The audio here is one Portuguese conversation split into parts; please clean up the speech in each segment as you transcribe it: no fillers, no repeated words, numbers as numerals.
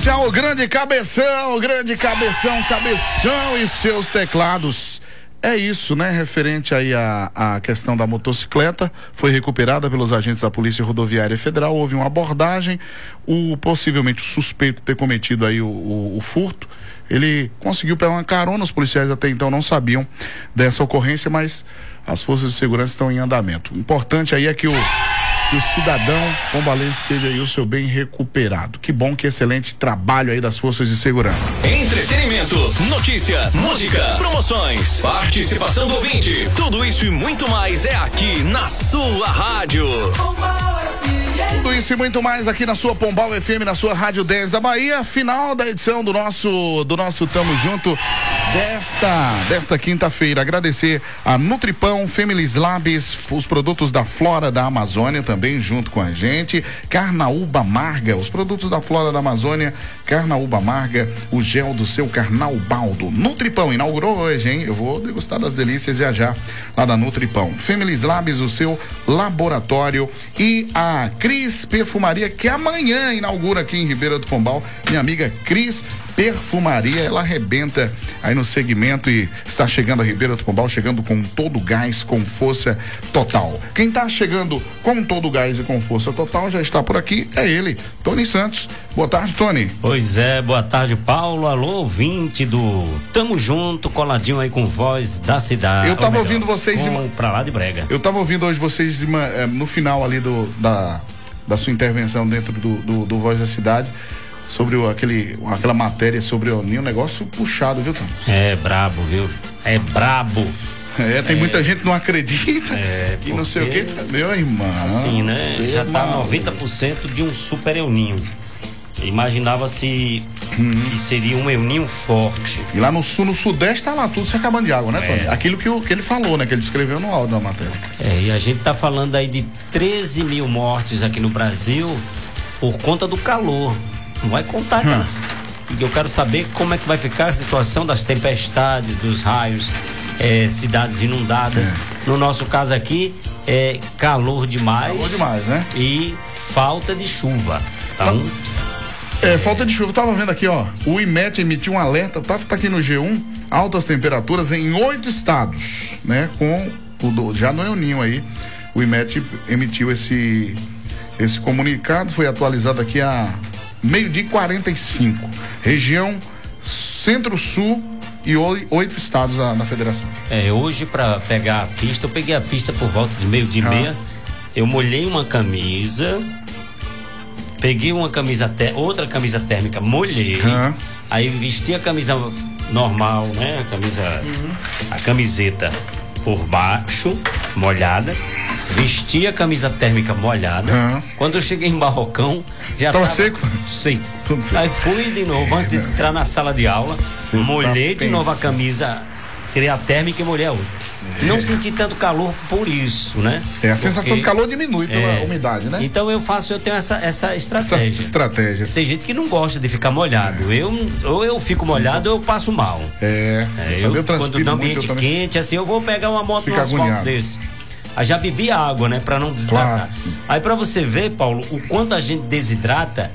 especial, o grande cabeção e seus teclados. É isso, né? Referente aí à questão da motocicleta, foi recuperada pelos agentes da Polícia Rodoviária Federal, houve uma abordagem, possivelmente o suspeito ter cometido aí o furto, ele conseguiu pegar uma carona, os policiais até então não sabiam dessa ocorrência, mas as forças de segurança estão em andamento. O importante aí é que o cidadão pombalense teve aí o seu bem recuperado. Que bom, que excelente trabalho aí das forças de segurança. Entretenimento, notícia, música, promoções, participação do ouvinte. Tudo isso e muito mais é aqui na sua rádio. Tudo isso e muito mais aqui na sua Pombal FM, na sua Rádio 10 da Bahia. Final da edição do nosso Tamo Junto desta quinta-feira. Agradecer a Nutripão, Femilis Labs, os produtos da Flora da Amazônia também junto com a gente. Carnaúba Amarga, os produtos da Flora da Amazônia. Carnaúba Amarga, o gel do seu Carnaubaldo. Nutripão inaugurou hoje, hein? Eu vou degustar das delícias já lá da Nutripão. Femilis Labs, o seu laboratório, e a Cris Perfumaria, que amanhã inaugura aqui em Ribeira do Pombal. Minha amiga Cris Perfumaria, ela arrebenta aí no segmento e está chegando a Ribeira do Pombal, chegando com todo gás, com força total. Quem está chegando com todo gás e com força total já está por aqui, é ele, Tony Santos. Boa tarde, Tony. Pois é, boa tarde, Paulo. Alô, ouvinte do Tamo Junto, coladinho aí com voz da cidade. Eu tava ouvindo vocês pra lá de Brega. Eu tava ouvindo hoje vocês no final ali da sua intervenção dentro do Voz da Cidade, sobre aquela matéria sobre o Ninho, um negócio puxado, viu, Tom? É brabo, viu? É brabo. Tem muita gente que não acredita e não sei o que, meu irmão. Assim, né? Já tá 90% de um super El Ninho. Imaginava-se que seria um El Ninho forte. E lá no sul, no sudeste, tá lá tudo se acabando de água, né, Tony? Aquilo que ele falou, né? Que ele escreveu no áudio da matéria. E a gente tá falando aí de 13 mil mortes aqui no Brasil por conta do calor. Não vai contar, cara. Eu quero saber como é que vai ficar a situação das tempestades, dos raios, cidades inundadas. No nosso caso aqui, calor demais. Calor demais, né? E falta de chuva. Então, falta de chuva. Eu tava vendo aqui, ó. O IMET emitiu um alerta, tá aqui no G1, altas temperaturas em 8 estados, né? Já no El Ninho aí, o IMET emitiu esse comunicado, foi atualizado aqui a 12h45. Região Centro-Sul e 8 estados na federação. Hoje, para pegar a pista, eu peguei a pista por volta de 12h30. Eu molhei uma camisa, peguei outra camisa térmica, molhei, aí vesti a camisa normal, né? A camiseta por baixo, molhada. Vesti a camisa térmica molhada. Quando eu cheguei em Barrocão, já tava seco? Sim. Aí fui de novo, antes de entrar na sala de aula, molhei de novo a camisa, tirei a térmica e molhei a outra. Não senti tanto calor por isso, né? A sensação de calor diminui pela umidade, né? Então eu tenho essa estratégia. Tem gente que não gosta de ficar molhado. Ou eu fico molhado ou eu passo mal. Quando no ambiente quente, assim, eu vou pegar uma moto no asfalto desse. Aí já bebi água, né? Pra não desidratar. Aí pra você ver, Paulo, o quanto a gente desidrata.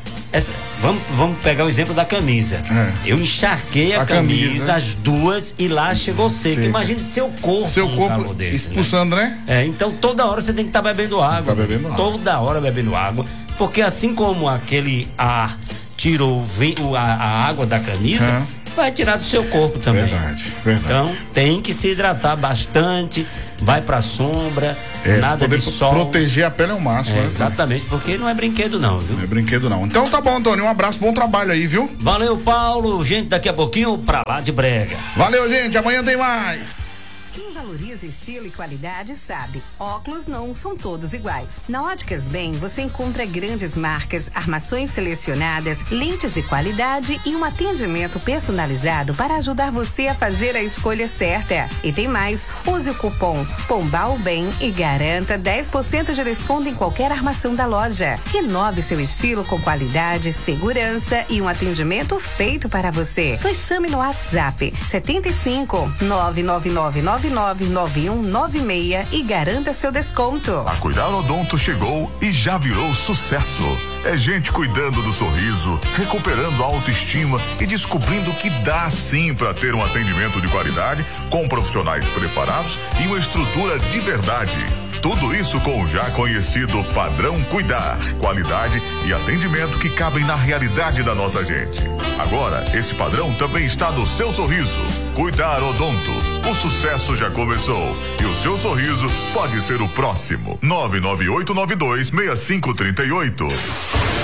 Vamos pegar o exemplo da camisa. Eu encharquei a camisa, as duas, e lá chegou seco. Imagine seu corpo desse, expulsando, né? Então toda hora você tem que estar bebendo água. Toda hora bebendo água. Porque assim como aquele ar tirou a água da camisa, vai tirar do seu corpo também. Verdade. Então tem que se hidratar bastante, vai pra sombra, nada de sol. Proteger a pele ao máximo. Exatamente, porque não é brinquedo não, viu? Não é brinquedo não. Então tá bom, Antônio, um abraço, bom trabalho aí, viu? Valeu, Paulo. Gente, daqui a pouquinho pra lá de Brega. Valeu, gente, amanhã tem mais. Quem valoriza estilo e qualidade sabe, óculos não são todos iguais. Na Óticas Bem, você encontra grandes marcas, armações selecionadas, lentes de qualidade e um atendimento personalizado para ajudar você a fazer a escolha certa. E tem mais, use o cupom Pombal Bem e garanta 10% de desconto em qualquer armação da loja. Renove seu estilo com qualidade, segurança e um atendimento feito para você. Nos chame no WhatsApp 75 999999196 e garanta seu desconto. A Cuidar Odonto chegou e já virou sucesso. É gente cuidando do sorriso, recuperando a autoestima e descobrindo que dá sim para ter um atendimento de qualidade, com profissionais preparados e uma estrutura de verdade. Tudo isso com o já conhecido padrão Cuidar, qualidade e atendimento que cabem na realidade da nossa gente. Agora, esse padrão também está no seu sorriso. Cuidar Odonto. O sucesso já começou e o seu sorriso pode ser o próximo. 998926538.